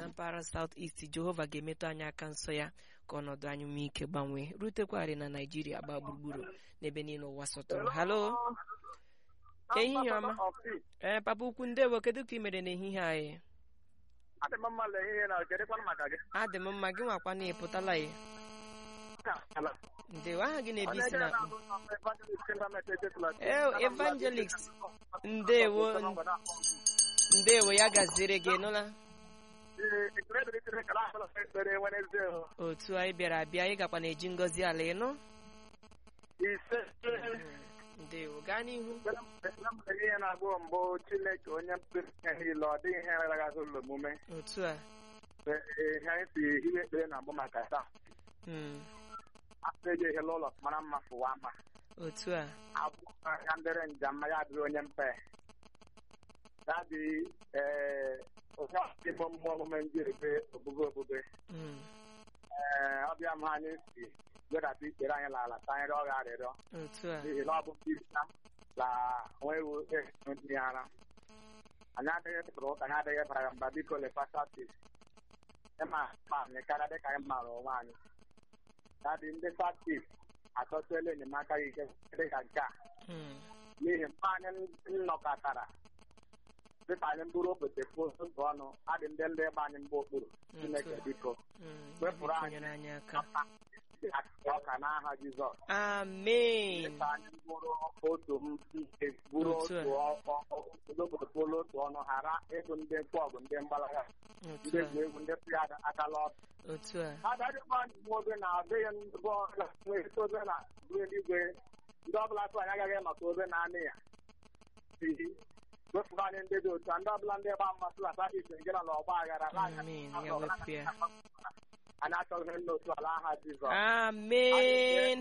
mpaghara South East, Jehova ga-emetụ anyị aka nsọ ya ka ọnọdụ anyị nwee ike gbanwee rutekwarị na Naijiria gbaa gburugburu n'ebe niile ụwa sọtụrụ. Halo, ehihie ọma. Papa ukwu ndewo, kedu ka ị mere n'ehihie anyị? Adị m mma ihe na kedịkwanụ maka gị? Adị m mma, gị nwakwa na ịpụtala ya? Ndewo, aha gị na-ebi isi na Evangelist. Ndewo, ya gaziere gị nụla. Otu anyị bịara abịa, anyị gakwa na-eji ngọzi ala ịnụ. Ndewo, gaa n'ihu. Ihe na-agụ mbụ Chineke onye mkpere niile, ọ dịghị ihe ragaghị ụlọ omume. Otu a. Ihe anyị si ihe ekpere na-agbụ maka taa. Afọ eji ehela ụlọ mara mma fụwa ama. Otu a. Abụ ya ndịrị njem ya adịrị onye mpe. Ya dị onye ọdịmọ mmụọ omume njiribe obube. Ọbịa m anyị si wedata ikpere anyị n'ala tanyere ọrịa arịrịọ. N'ihi na ọ bụ mmiri na onweghị ndị ara. Anyị adịghị tụrụ ụka, anyị adịghị bara ya mba, biko lepasati ịma anyị karịa dịka anyị maara onwe anyị. Ya dị ndị South atọtụela enyemaka gị ike dịka nke a. N'ihi mgbe anyị nnọkọtara dịka anyị mbụrụ okpete otu ọnụ, adị ndị ịgba anyị mgbe okpuru. Chineke biko wepụrụ anyị ọka n'aha Jizọs. Amen. Dịka anyị bụrụ otu mfe, bụrụ otu ọnụ, ghara ịbụ ndị mkpọgụ, ndị mgbalaga, ndị egwuregwu, ndị pịa akala ọtụ. Adadịkwa ndị obe na adịghị bọọlụ nwere obe na eluigwe, ndị ọbụla tụ anyị agaghị nọta obe na anị ya. Wepụrụ anyị ndị dị otu a, ndị ọbụla ndị gba mmasị na South East nke nọ n'ọgba aghara. Anyị achọghị n'otu ala aha Jizọs. Amen.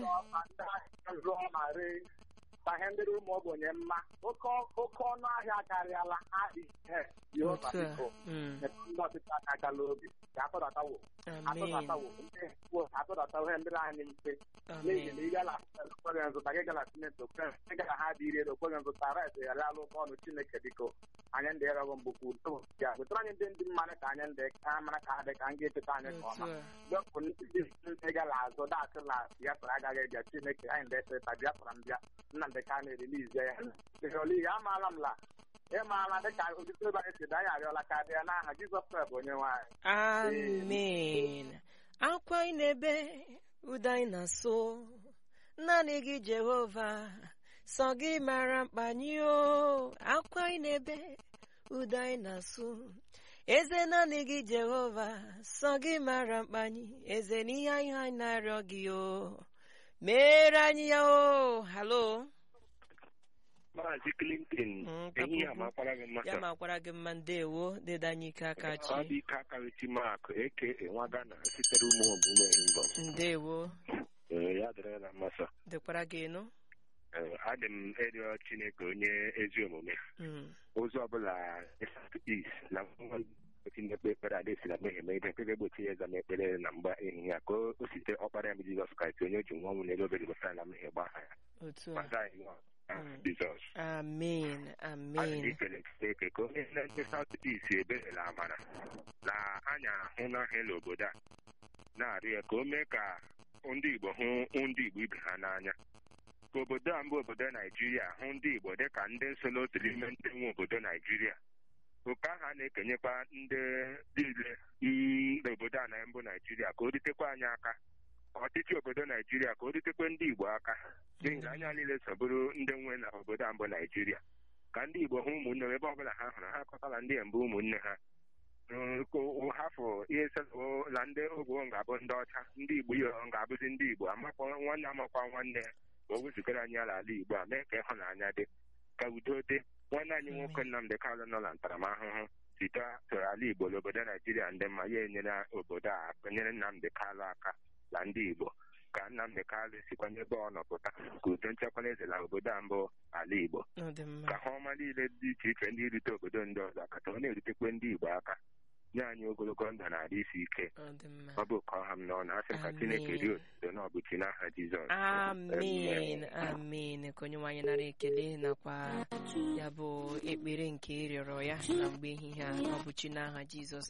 Ka ihe ndịrị ụmụ ogbenye mma, oke ọnụ ahịa akarịala adịghị Jehova biko ndị ọchịchị aka agala obi ka atụdatawo ihe ndịrị anyị mfe. N'ihi na ị gala okweghị nzụta, gị gala Sineti okweghị, ị gara ha dị ire okweghị nzụta, ret ghara alụ ụgwọ ọnụ. Chineke biko anyị ndị ịrọgọ mgbukwu udo ya wetara anyị ndị mmadụ ka anyị ndị ka mara ka ha dị ka m ga-echeta anyị nke ọma. Wepụ ndị gala azụ dasị na Biafra agaghị bịa. Chineke anyị ndị echeta Biafra mbịa Nnamdị ka na-erilize ya oli ya amaala m la ịmaala dịka osisi ebe anyị si dị, anyị arịọla ka dị ya n'aha Jizọs Kraịst onye nwe anyị. Amen. Akwa anyị na-ebe, ụda anyị na-asụ, naanị gị Jehova, sọ gị mara mkpa anyị o. Akwa anyị na-ebe, ụda anyị na-asụ, eze naanị gị Jehova, sọ gị mara mkpa anyị, eze n'ihe anyị na-arịọ gị o, mere anyị ya o. Halo, Maazị Clinton, ehihie amakwara gị mma. ya makwara gị mma. Ndewo, dịda anyị ike aka chi. Ọ dị ike aka eti Mark eke nwa Ghana sitere ụmụ omume mbọ. Ndewo. Ya dịrị na mmasị. Dịkwara gị nụ. Adị m ịrịọ Chineke onye ezi omume. Ụzọ ọbụla na ekpe ekpere adịsi na mmehie ma ihe ekpere gbochi ya eza na ekpere na mgba ehihie a ka o site ọkpara ya bụ Jizọs Kraịst onye ji nwa ọnwụ n'elu obere gbasara na mmehie gbagha ya. Jizọs. Amen. Amen. Ikele Chineke ka onye ndị South East eberela amara na anya ahụ n'ahịa n'obodo a, na-arịọ ya ka o mee ka ndị Igbo hụ ndị Igbo ibe ha n'anya, ka obodo a mbụ obodo Naijiria hụ ndị Igbo dị ka ndị nso n'otu n'ime ndị nwe obodo Naijiria. Oke aha na-ekenyekwa ndị niile n'obodo a na mbụ Naijiria ka o ritekwa anyị aka, ọchịchị obodo Naijiria ka o ritekwa ndị Igbo aka, n'ihi na anya niile so bụrụ ndị nwe na obodo a mbụ Naijiria. Ka ndị Igbo hụ ụmụnne ebe ọbụla ha hụrụ ha akọtala ndị mbụ ụmụnne ha, hafụ ihe selo na ndị ogbo ga-abụ ndị ọcha, ndị Igbo ihe ga-abụzi ndị Igbo, amakwa nwanne amakwa nwanne ya, ka o wezugara anyị ala Igbo a, mee ka ịhụnanya dị, ka udo dị. Nwanne anyị nwoke Nnamdị Kanụ nọ na ntaramahụhụ site ala Igbo n'obodo Naijiria ndị mma, ya enyere obodo a nyere Nnamdị Kanụ aka na ndị Igbo, ka Nnamdị Kanụ sikwa n'ebe ọ nọpụta, ka udo nchekwa eze na obodo a mbụ ala Igbo, ka ha ọma niile dị iche iche ndị irite obodo ndị ọzọ aka, ka ọ na-eritekwa ndị Igbo aka, nye anyị ogologo ndụ na-adị isi ike. Ọ bụ ka ọha m n'ọnụ, asị m ka Chineke rie otuto n'ọbụchi n'aha Jizọs. Amen. Amen. Ka onye nwaanyị nara ekele nakwa ya bụ ekpere nke ịrịọrọ ya na mgbe ehihie a, n'ọbụchi n'aha Jizọs.